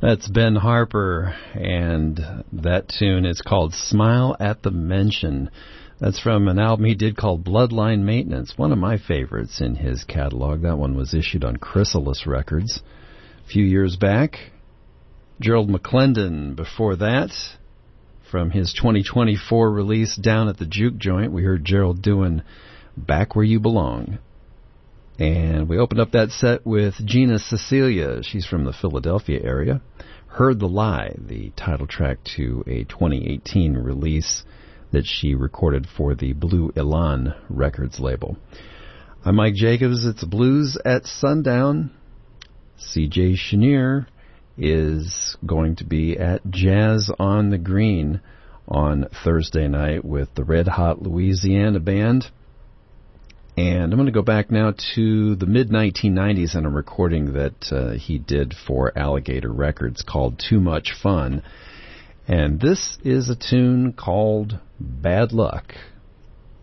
That's Ben Harper, and that tune is called Smile at the Mention. That's from an album he did called Bloodline Maintenance, one of my favorites in his catalog. That one was issued on Chrysalis Records a few years back. Gerald McClendon before that, from his 2024 release Down at the Juke Joint, we heard Gerald doing Back Where You Belong. And we opened up that set with Gina Cecilia. She's from the Philadelphia area. Heard the Lie, the title track to a 2018 release that she recorded for the Blue Elan Records label. I'm Mike Jacobs. It's Blues at Sundown. C.J. Chenier is going to be at Jazz on the Green on Thursday night with the Red Hot Louisiana Band. And I'm going to go back now to the mid-1990s and a recording that he did for Alligator Records called Too Much Fun. And this is a tune called Bad Luck.